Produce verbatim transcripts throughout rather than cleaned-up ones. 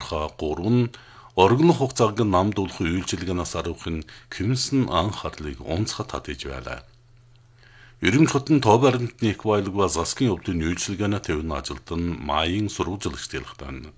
ха гурван оргилон хугацаагийн намд улах үйлчилгээнээс аруухын Кимсэн анхаарлыг онцгой татаж байлаа. Ерөнхий хотын тоо баримтны их баялаг ба засгийн өвдөний үйлчилгээнэ тавьны ажилд нь Маийн сурвалжлагчдын.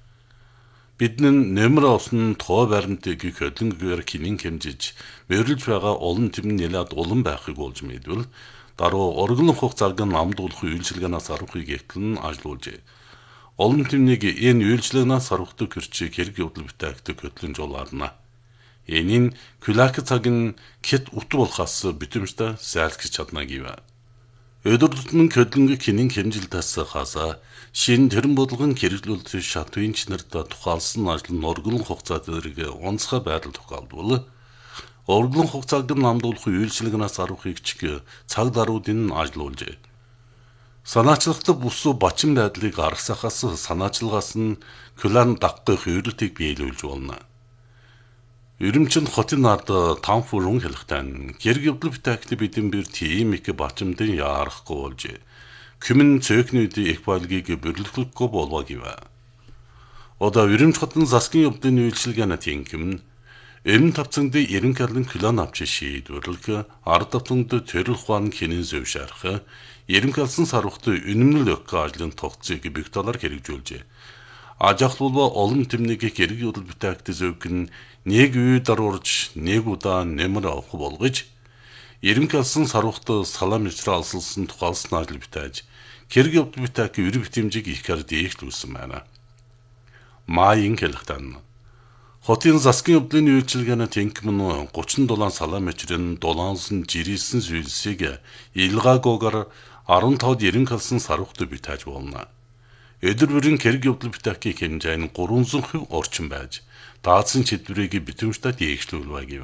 Бидний нэмэр осон тоо баримтыг хөдөлгөөр хинэн хэмжиж мөрөлж байгаа олон тэм нэлээд улам байхыг болж мэдвэл даруй оргилон хугацаагийн намд улах үйлчилгээнээс аруухыг эвтлэн ажиллуулжээ. Олон тэмнийг энэ үйлчлэгнээс сарвахдаг хэрчийг хэрэг явдал бүтээгдэг хөтлөн жуулаарна. Энэ нь Кулак цагийн кит ут болохоос битэмжтэй сайлгч чадна гэв. Өдөр тутмын хөдлөнгийг хинэн хэмжилтээс хасаа шин тэрэн бодлогын хэрэглүүлэлт шат инженерд тухайлсан ажил нь оргилон хугацаа зэрэг онцгой байдал тохиолдвол оргилон хугацаагийн намд улах үйлчлэгнээс аруухыг чиг цаг даруйдын ажиллуулжээ. Санаачлагтай бүсүү бачин байдлыг гаргасахаас санаачлагаас нь Кулан даггах хөврөлтийг биелүүлж болно. Ерөнчийн хотын ард танфурун хэлхтэн хэрэг явдал бүтээгт бидэн бэр тийм их бачимдын яарахгүй болж Кимэн цөөхнүүдийн их байлгийг бөрлөхгүй болоо гэв. Одоо ерөнч хотын засгийн явдлын үйлчилгээний тэнхим Эм тавцанд ерөнхийлөн Кулан авч шийдвэрлэх ард тавцанд төрөл ухаан хинэн зөвшөөрөх ерөнхийлсөн сарвахт үнэмнэл өгөх ажлын тогтцыг бих доллар хэрэгжүүлжээ. Аж ахуйн олон тэмнийг хэрэг явдал бүтээгт зөвг нь нэг үе даруурж нэг удаа нэмэр авах болгож ерөнхийлсөн сарвахт салам ичрэ алсалсан тухайлсан ажил бүтээж хэрэг явдал бүтээх үр битэмжийг ихээр дээшлүүлсэн байна. Маийн хэлхтэн хотын засгийн явдлын үйлчилгээний тэнхим нь гучин дулаан салам ичрэн дулаансан жирэлсэн зүйлсийг илгаагүйгээр арван тавд ерөнхийлсөн сарвахт бүтээж болно. Өдөр бүрийн хэрэг явдал бүтээх хэмжээ нь гурван хувь орчим байж даацсан чиглэлийг битэмжтэй дээшлүүлвэ гэв.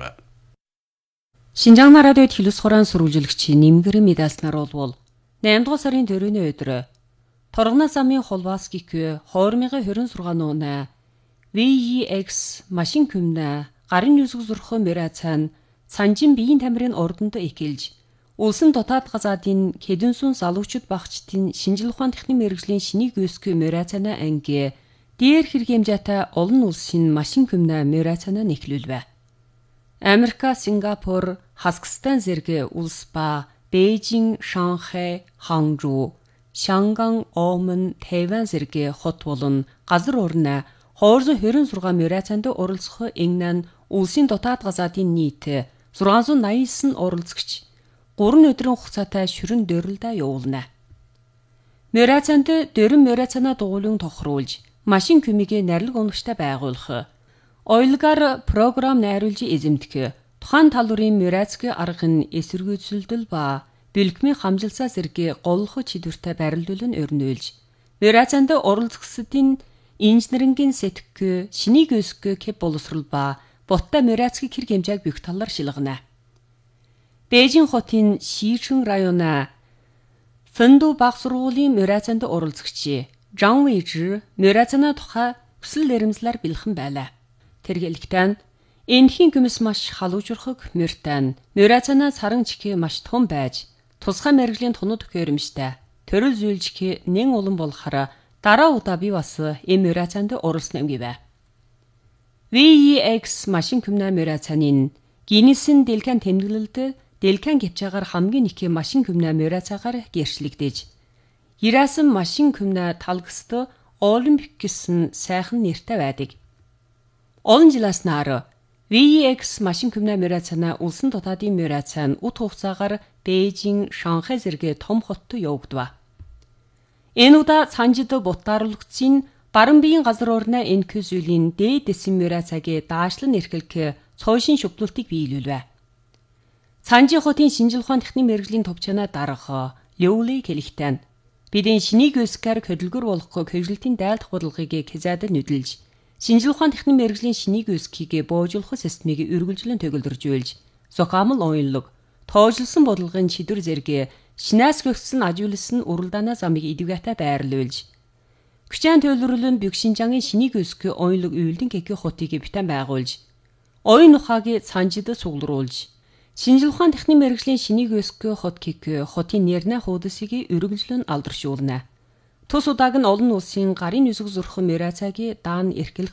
Шинжаан радиод хэлс хураан сурвалжлагч Нэмгэр медалснаар болвол наймдугаар сарын төрөний өдөр Торгона замын холбаас гихүү две тысячи двадцать шесть оны ви и экс машин күмнэ гарын нүсг зурх мөрацан санжин биеийн тамирын ордонд эхэлж улсын дотоод газаадын Кэдүнсүн залуучууд багчдын шинжил ухаан техник мэргэжлийн шинийг үүсгэх мөрацана анги дээр хэрэгэмжээтэй олон улсын машин күмнэ мөрацана нэхлүүлвэ. Америка, Сингапур, Казахстан зэрэг улс ба Бээжин, Шанхай, Ханчжоу, Шанган, Омон, Тайван зэрэг хот болон газар орны двести двадцать шесть мөрацанд оролцох England улсын дотоод газаадын нийт шесть восемьдесят оролцогч гурван өдрийн хугацаатай шүрэн дөрлөдөө явуулна. Мөрацанд дөрөн мөрацанаа дугуйлан тохируулж, машин күмийг нарилга онгочтой байгуулах, ойлгаар програм найруулж эзэмдэх, тухайн талбарын мөрацгийн арга нь эсэргүүцэлдэл ба бэлгмийн хамжилсаа зэрэг голлох чидвэртэй барилдуул нь өрнөөлж, мөрацанд оролцогчдын инженерингийн сэтгхүү, шинийг өсгөх кэп боловсрол ба боттой мөрацгийн хэрэг хэмжээг бүх талаар шилгэнэ. Бээжин хотын Шишэн районы Фэнду баг сургуулийн мөрацанд оролцогч Жан Вэйжи мөрацаны тухай хүсэл эрмэлзлээр бэлхэн байлаа. Тэргэлэгтэн энэхийн гүмс маш халуужрахыг мөртэн мөрацаны саран чихээ маш том байж тусгай мэргэжлийн тунууд төхөөрөмжтэй төрөл зүйлжих нэн улан болохоор дараа удаа би бас эм мөрацанд оролцсон юм гэвэ. ви и экс машин күмнэ мөрацанын Гиннесийн дэлгэн тэмдэглэлд дэлгэн гипчаагаар хамгийн их машин күмнэ мөрацаагаар гэрчлэгдэж Ирасан машин күмнэ талгасд Олимпик гэсэн сайхан нэртэй байдаг. Олон жилээс нар ви и экс машин күмнэ мөрацана улсын дотоодын мөрацан ут хугацаагаар Бээжин, Шанхай зэрэг том хотод явагдав. Энэ удаа санжид бутааруулагдсан баран биеийн газар орны энэхүү зүйлийн дээд дэсэн мөрацаагийн даашлан эрхлэх цоошин шүплүүлтийг биелүүлвэ. Санжи хотын шинжил ухаан техник мэргэжлийн товчоноо дарах Лёули хэлэхтэн бидний шинийг өсгөхөөр хөдөлгөр болохгүй хэвлэлтийн дайлдах бодлогыг хязаадад нүдэлж шинжил ухаан техник мэргэжлийн шинийг өсгөхийг боожуулах системийг үргэлжлэн төгөлдржүүлж зохиомл оюунлаг тоожлсон бодлогын чидвэр зэрэг шинээс гөгсөн ажиулсан уралдаанаа замыг идэвхтэй байрлуулж Күчэн төлөвлөрөл нь Бюкшинжангийн шинийг өсгөх оюунлаг үйлдэн гэхээ хотыг битэн байгуулж оюун ухааг санжид суглруулж шинжил ухаан техник мэргэжлийн шинийг өсгөх хот гэхээ хотын нэрнэ хуудасыг өргөжлөн алдаршуулна. Тус удааг нь олон улсын гарын нүсэг зурх мөрацаагийн даан эрхлэх